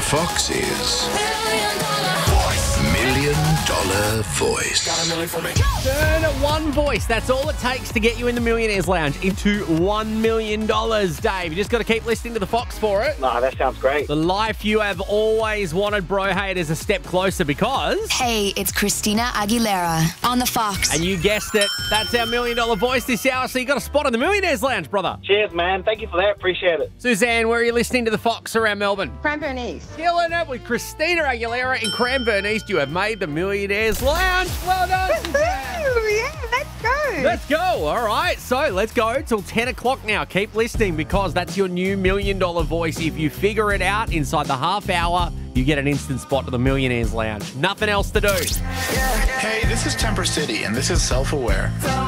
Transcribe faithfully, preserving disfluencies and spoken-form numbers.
Fox's Million Dollar Voice. Got a million for me. Turn one voice. That's all it takes to get you in the Millionaires Lounge into one million dollars, Dave. You just got to keep listening to the Fox for it. No, that sounds great. The life you have always wanted, bro. Hey, it is a step closer because... Hey, it's Christina Aguilera on the Fox. And you guessed it. That's our million dollar voice this hour. So you got a spot in the Millionaires Lounge, brother. Cheers, man. Thank you for that. Appreciate it. Suzanne, where are you listening to the Fox around Melbourne? Cranbourne East. Killing it with Christina Aguilera in Cranbourne East. You have made the Millionaires Lounge. Well done, Suzanne. Ooh, yeah, let's go. Let's go. All right. So let's go till ten o'clock now. Keep listening because that's your new million dollar voice. If you figure it out inside the half hour, you get an instant spot to the Millionaires Lounge. Nothing else to do. Hey, this is Temper City, and this is Self-Aware.